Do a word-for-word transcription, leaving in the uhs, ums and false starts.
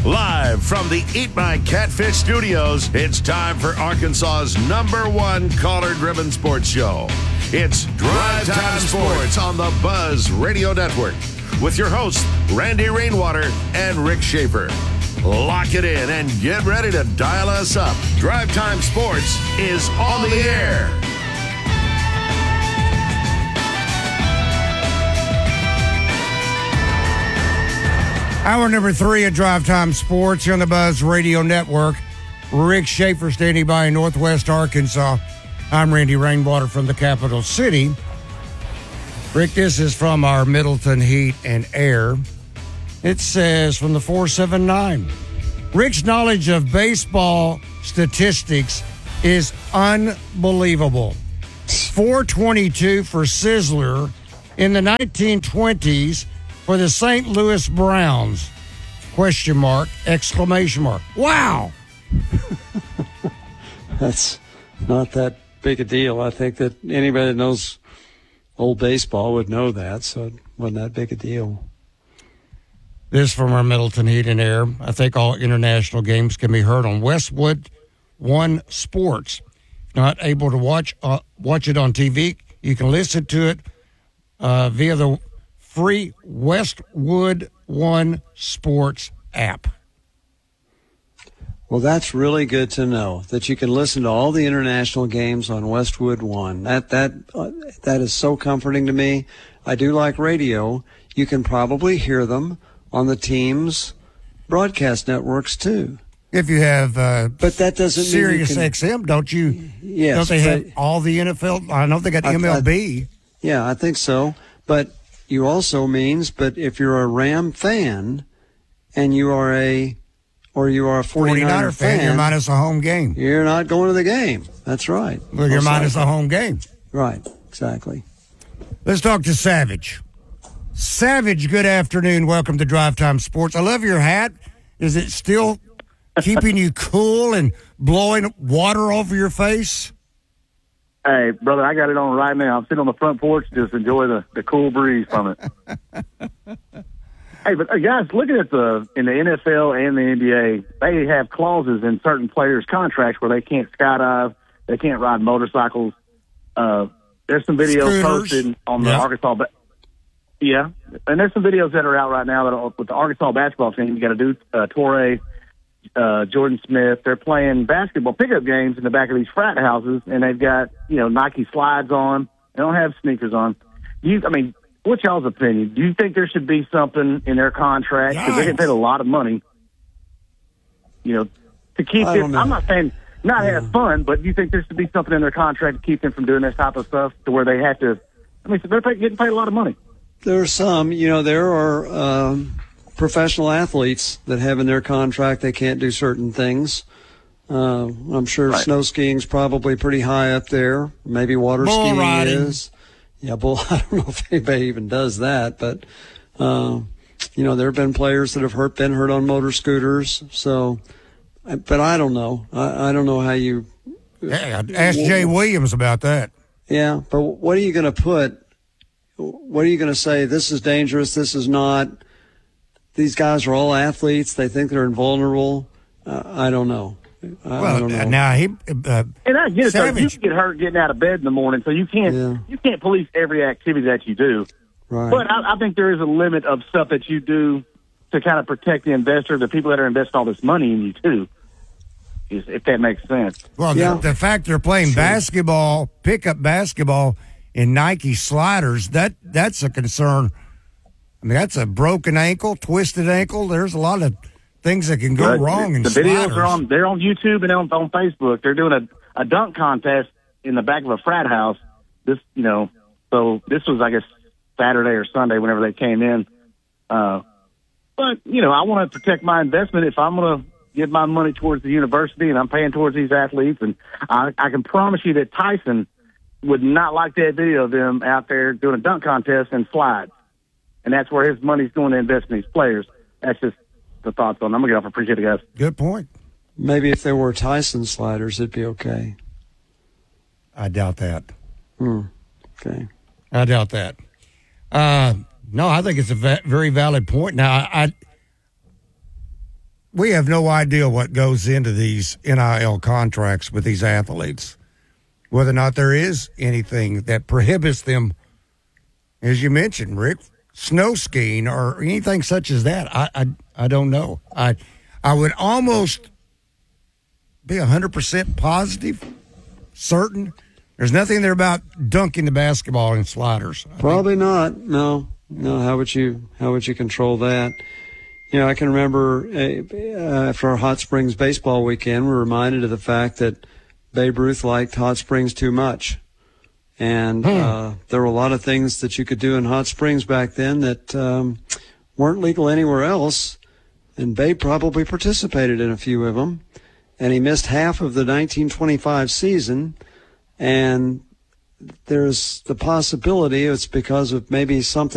Live from the Eat My Catfish studios, it's time for Arkansas's number one caller-driven sports show. It's Drive Time Sports on the Buzz Radio Network with your hosts, Randy Rainwater and Rick Schaefer. Lock it in and get ready to dial us up. Drive Time Sports is on the air. Hour number three of Drive Time Sports here on the Buzz Radio Network. Rick Schaefer standing by in Northwest Arkansas. I'm Randy Rainwater from the capital city. Rick, this is from our Middleton Heat and Air. It says from the four seven nine, Rick's knowledge of baseball statistics is unbelievable. four twenty-two for Sizzler in the nineteen twenties for the Saint Louis Browns. Question mark, exclamation mark. Wow! That's not that big a deal. I think that anybody that knows old baseball would know that, so it wasn't that big a deal. This from our Middleton Heat and Air. I think all international games can be heard on Westwood One Sports. If not able to watch uh, watch it on T V, you can listen to it uh, via the free Westwood One Sports app. Well, that's really good to know that you can listen to all the international games on Westwood One. That that uh, that is so comforting to me. I do like radio. You can probably hear them on the team's broadcast networks too. If you have, uh, but that doesn't Sirius mean you can, X M, don't you? Yes, don't they have but, all the N F L? I know they got I, M L B. I, yeah, I think so. But you also means, but if you're a Ram fan and you are a, or you are a forty-niner fan, fan, you're minus a home game. You're not going to the game. That's right. Well, you're minus a home game. Right, exactly. Let's talk to Savage. Savage, good afternoon. Welcome to Drive Time Sports. I love your hat. Is it still keeping you cool and blowing water over your face? Hey, brother, I got it on right now. I'm sitting on the front porch, just enjoy the, the cool breeze from it. Hey, but uh, guys, looking at the in the N F L and the N B A, they have clauses in certain players' contracts where they can't skydive, they can't ride motorcycles. Uh, there's some videos Scooters. posted on the Yeah. Arkansas. Ba- yeah, and there's some videos that are out right now that are, with the Arkansas basketball team. You got to do uh, Torrey, uh, Jordan Smith. They're playing basketball pickup games in the back of these frat houses, and they've got you know Nike slides on. They don't have sneakers on. You, I mean. What's y'all's opinion? Do you think there should be something in their contract? Because they get paid a lot of money, you know, to keep I this. don't know. I'm not saying not Yeah. have fun, but do you think there should be something in their contract to keep them from doing this type of stuff to where they have to? I mean, they're pay, getting paid a lot of money. There are some, you know, there are um, professional athletes that have in their contract they can't do certain things. Uh, I'm sure Right. snow skiing's probably pretty high up there. Maybe water Bull skiing riding. is. Yeah, bull. I don't know if anybody even does that, but uh, you know, there have been players that have hurt, been hurt on motor scooters. So, but I don't know. I, I don't know how you. Yeah, ask Jay Williams about that. Yeah, but what are you going to put? What are you going to say? This is dangerous. This is not. These guys are all athletes. They think they're invulnerable. Uh, I don't know. I, Well, I don't know. now he. Uh, And I get it. though. You Savage. can get hurt getting out of bed in the morning, so you can't Yeah. you can't police every activity that you do. Right. But I, I think there is a limit of stuff that you do to kind of protect the investor, the people that are investing all this money in you too. Is, if that makes sense. Well, Yeah. the, the fact they're playing Sure. basketball, pickup basketball in Nike sliders, that that's a concern. I mean, that's a broken ankle, twisted ankle. There's a lot of things that can go But wrong in the sliders. videos are on. They're on YouTube and on, on Facebook. They're doing a, a dunk contest in the back of a frat house. This, you know, so this was, I guess, Saturday or Sunday whenever they came in. Uh, but you know, I want to protect my investment. If I'm going to give my money towards the university and I'm paying towards these athletes, and I, I can promise you that Tyson would not like that video of them out there doing a dunk contest and slides. And that's where his money's going to invest in these players. That's just the thoughts on. I'm gonna get off. Appreciate it, guys. Good point. Maybe if there were Tyson sliders, it'd be okay. I doubt that. Hmm. Okay. I doubt that. Uh, no, I think it's a va- very valid point. Now, I, I we have no idea what goes into these N I L contracts with these athletes, whether or not there is anything that prohibits them, as you mentioned, Rick, snow skiing or anything such as that. I I, I don't know. I I would almost be one hundred percent positive, certain. There's nothing there about dunking the basketball in sliders. I Probably think. not. No, no. How would you how would you control that? You know, I can remember uh, after our Hot Springs baseball weekend, we were reminded of the fact that Babe Ruth liked Hot Springs too much. And hmm. uh, there were a lot of things that you could do in Hot Springs back then that um, weren't legal anywhere else. And Babe probably participated in a few of them. And he missed half of the nineteen twenty-five season. And there's the possibility it's because of maybe something